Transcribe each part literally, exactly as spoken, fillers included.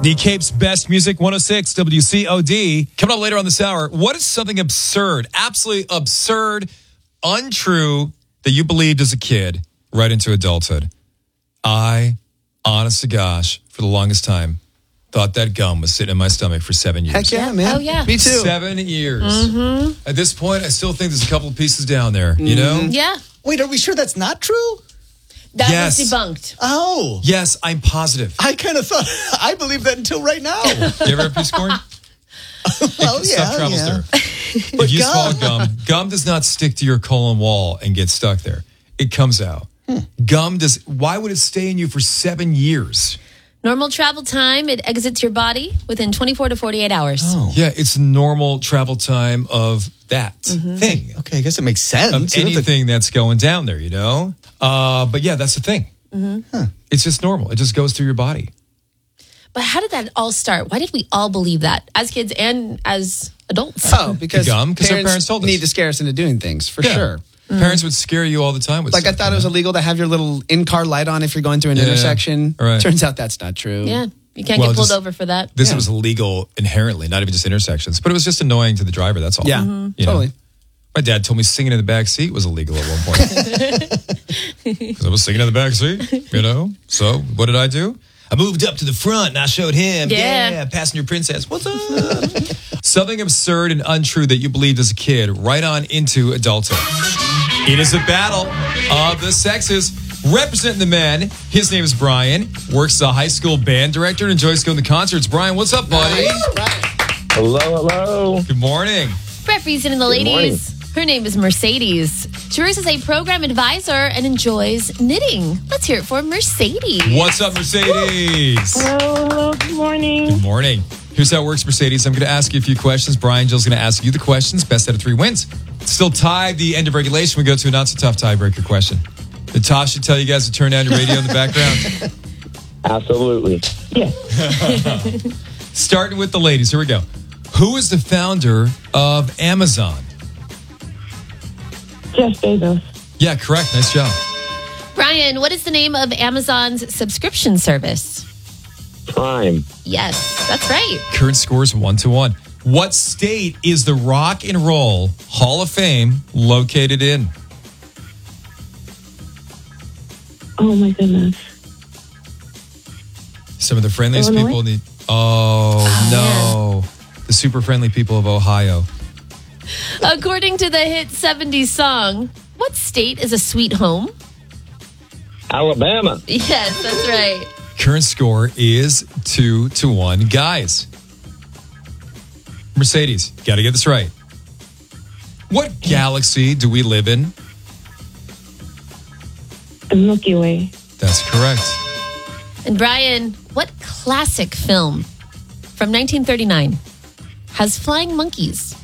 The Cape's best music, one oh six W C O D. Coming up later on this hour, what is something absurd, absolutely absurd, untrue that you believed as a kid right into adulthood? I, honest to gosh, for the longest time, thought that gum was sitting in my stomach for seven years. Heck yeah, man. Oh, yeah. Me too. Seven years. Mm-hmm. At this point, I still think there's a couple of pieces down there, you know? Yeah. Wait, are we sure that's not true? That Yes. was debunked. Oh. Yes, I'm positive. I kind of thought, I believed that until right now. You ever have a piece of corn? Oh, yeah, Stuff travels yeah. there. If you swallow gum, gum does not stick to your colon wall and get stuck there. It comes out. Hmm. Gum does. Why would it stay in you for seven years? Normal travel time, it exits your body within twenty-four to forty-eight hours. Oh. Yeah, it's normal travel time of that thing. Okay, I guess it makes sense. Of anything that's going down there, you know? Uh, but yeah, that's the thing. Mm-hmm. Huh. It's just normal. It just goes through your body. But how did that all start? Why did we all believe that as kids and as adults? Oh, because The gum? 'Cause our parents, parents told us. need to scare us into doing things, for Yeah. sure. Parents would scare you all the time with Like, I stuff, thought you it was know? illegal to have your little in-car light on if you're going through an Yeah, intersection. right. Turns out that's not true. Yeah. You can't Well, get pulled just- over for that. This Yeah. was illegal inherently, not even just intersections, but it was just annoying to the driver. That's all. Yeah, You know? totally. My dad told me singing in the back seat was illegal at one point because I was singing in the back seat. You know, so what did I do? I moved up to the front and I showed him. Yeah. Yeah, passenger princess. What's up? Something absurd and untrue that you believed as a kid, right on into adulthood. It is a battle of the sexes. Representing the men, his name is Brian. Works as a high school band director and enjoys going to concerts. Brian, what's up, buddy? Hello, hello. Good morning. Representing the Good morning. ladies, her name is Mercedes. She works as a program advisor and enjoys knitting. Let's hear it for Mercedes. What's up, Mercedes? Hello, hello. Good morning. Good morning. Here's how it works, Mercedes. I'm going to ask you a few questions. Brian, Jill's going to ask you the questions. Best out of three wins. Still tied the end of regulation. We go to a not so tough tiebreaker question. Natasha, tell you guys to turn down your radio in the background. Absolutely. Yeah. Starting with the ladies. Here we go. Who is the founder of Amazon? Jeff Bezos. Yeah, correct. Nice job. Brian, what is the name of Amazon's subscription service? Prime. Yes, that's right. Current score is one to one. What state is the Rock and Roll Hall of Fame located in? Oh, my goodness. Some of the friendliest Illinois? people in the... Oh, no. The super friendly people of Ohio. According to the hit seventies song, what state is a sweet home? Alabama. Yes, that's right. Current score is two to one. Guys, Mercedes, got to get this right. What galaxy do we live in? The Milky Way. That's correct. And Brian, what classic film from nineteen thirty-nine has flying monkeys?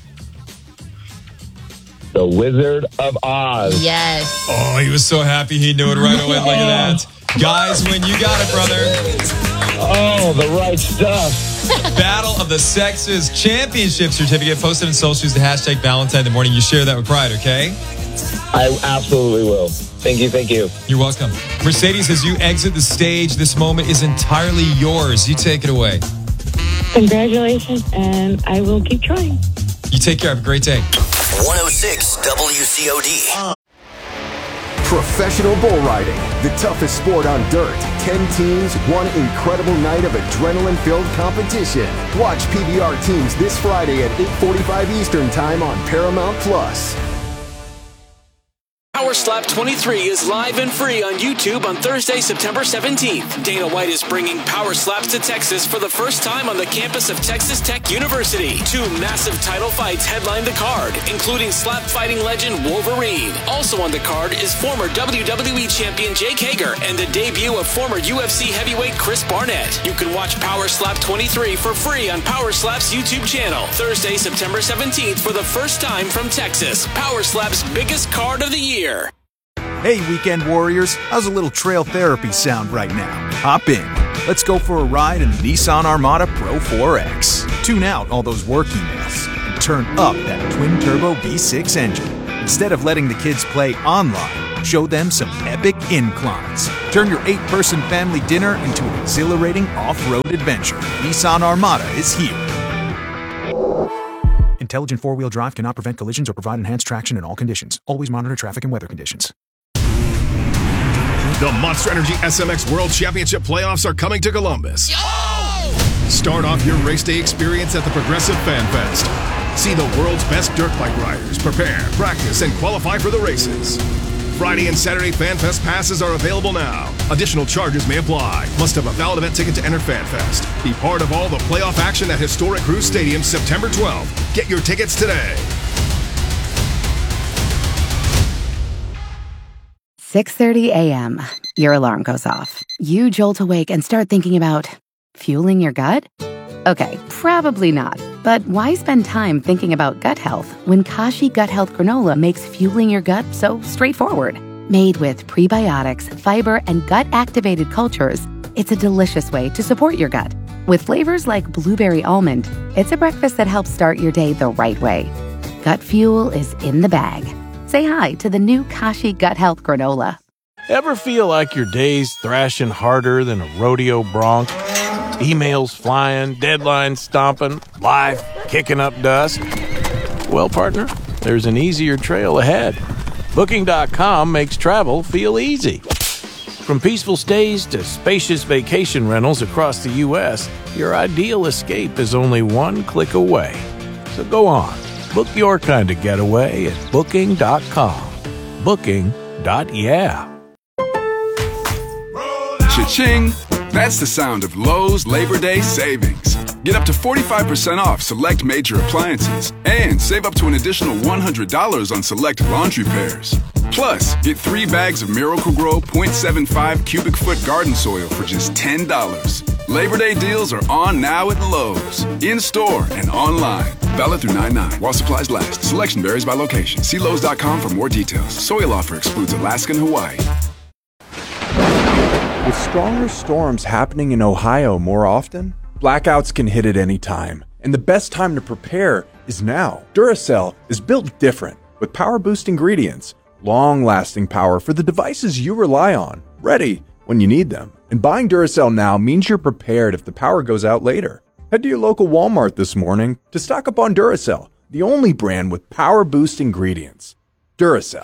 The Wizard of Oz. Yes. Oh, he was so happy he knew it right away. Look at that. Guys, when you got it, brother. Oh, the right stuff. Battle of the Sexes Championship certificate posted in socials, the hashtag Valentine in the morning. You share that with pride, okay? I absolutely will. Thank you, thank you. You're welcome. Mercedes, as you exit the stage, this moment is entirely yours. You take it away. Congratulations, and I will keep trying. You take care. Have a great day. one oh six W C O D. Professional bull riding, the toughest sport on dirt. Ten teams, one incredible night of adrenaline-filled competition. Watch P B R teams this Friday at eight forty-five Eastern Time on Paramount Plus. Power Slap twenty-three is live and free on YouTube on Thursday, September seventeenth. Dana White is bringing Power Slaps to Texas for the first time on the campus of Texas Tech University. Two massive title fights headline the card, including slap fighting legend Wolverine. Also on the card is former W W E champion Jake Hager and the debut of former U F C heavyweight Chris Barnett. You can watch Power Slap twenty-three for free on Power Slap's YouTube channel. Thursday, September seventeenth for the first time from Texas. Power Slap's biggest card of the year. Hey, Weekend Warriors, how's a little trail therapy sound right now? Hop in. Let's go for a ride in the Nissan Armada Pro four X. Tune out all those work emails and turn up that twin-turbo V six engine. Instead of letting the kids play online, Show them some epic inclines. Turn your eight-person family dinner into an exhilarating off-road adventure. Nissan Armada is here. Intelligent four-wheel drive cannot prevent collisions or provide enhanced traction in all conditions. Always monitor traffic and weather conditions. The Monster Energy S M X World Championship playoffs are coming to Columbus. Oh! Start off your race day experience at the Progressive Fan Fest. See the world's best dirt bike riders prepare, practice, and qualify for the races. Friday and Saturday Fan Fest passes are available now. Additional charges may apply. Must have a valid event ticket to enter Fan Fest. Be part of all the playoff action at historic Cruise Stadium September twelfth. Get your tickets today. six thirty a.m. Your alarm goes off. You jolt awake and start thinking about fueling your gut? Okay, probably not. But why spend time thinking about gut health when Kashi Gut Health Granola makes fueling your gut so straightforward? Made with prebiotics, fiber, and gut-activated cultures, it's a delicious way to support your gut. With flavors like blueberry almond, it's a breakfast that helps start your day the right way. Gut fuel is in the bag. Say hi to the new Kashi Gut Health Granola. Ever feel like your day's thrashing harder than a rodeo bronc? Emails flying, deadlines stomping, life kicking up dust? Well, partner, there's an easier trail ahead. Booking dot com makes travel feel easy. From peaceful stays to spacious vacation rentals across the U S, your ideal escape is only one click away. So go on, book your kind of getaway at Booking dot com. Booking. Yeah. Cha-ching! That's the sound of Lowe's Labor Day savings. Get up to forty-five percent off select major appliances and save up to an additional one hundred dollars on select laundry pairs. Plus, get three bags of Miracle-Gro point seven five cubic foot garden soil for just ten dollars. Labor Day deals are on now at Lowe's, in-store and online. Valid through nine nine while supplies last. Selection varies by location. See Lowe's dot com for more details. Soil offer excludes Alaska and Hawaii. With stronger storms happening in Ohio more often, blackouts can hit at any time, and the best time to prepare is now. Duracell is built different, with power-boost ingredients, long-lasting power for the devices you rely on, ready when you need them. And buying Duracell now means you're prepared if the power goes out later. Head to your local Walmart this morning to stock up on Duracell, the only brand with power-boost ingredients. Duracell.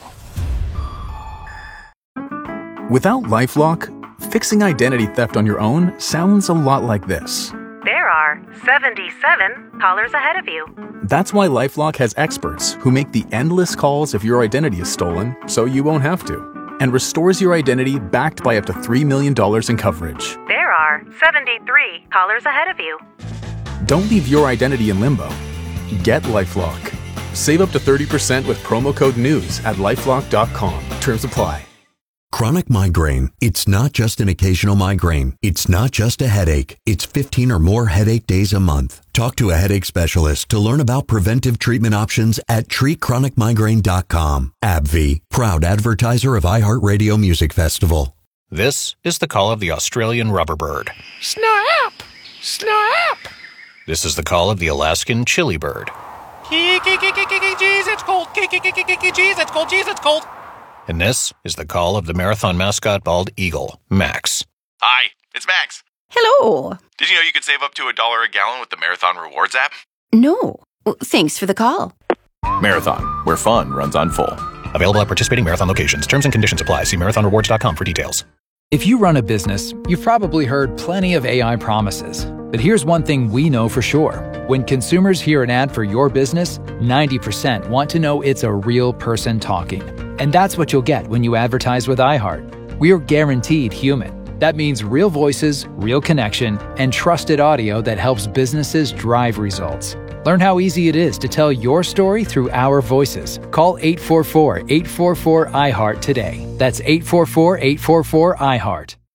Without LifeLock, fixing identity theft on your own sounds a lot like this. There are seventy-seven callers ahead of you. That's why LifeLock has experts who make the endless calls if your identity is stolen so you won't have to, and restores your identity backed by up to three million dollars in coverage. There are seventy-three callers ahead of you. Don't leave your identity in limbo. Get LifeLock. Save up to thirty percent with promo code NEWS at lifelock dot com. Terms apply. Chronic migraine. It's not just an occasional migraine. It's not just a headache. It's fifteen or more headache days a month. Talk to a headache specialist to learn about preventive treatment options at treat chronic migraine dot com. AbbVie, proud advertiser of iHeartRadio Music Festival. This is the call of the Australian rubberbird. Snap! Snap! This is the call of the Alaskan chili bird. Jeez, it's cold. Jeez, it's cold. Jeez, it's cold. And this is the call of the marathon mascot bald eagle, Max. Hi, it's Max. Hello. Did you know you could save up to a dollar a gallon with the Marathon Rewards app? No. Well, thanks for the call. Marathon, where fun runs on full. Available at participating Marathon locations. Terms and conditions apply. See marathon rewards dot com for details. If you run a business, you've probably heard plenty of A I promises. But here's one thing we know for sure. When consumers hear an ad for your business, ninety percent want to know it's a real person talking. And that's what you'll get when you advertise with iHeart. We're guaranteed human. That means real voices, real connection, and trusted audio that helps businesses drive results. Learn how easy it is to tell your story through our voices. Call eight four four, eight four four, I heart today. That's eight four four, eight four four, I heart.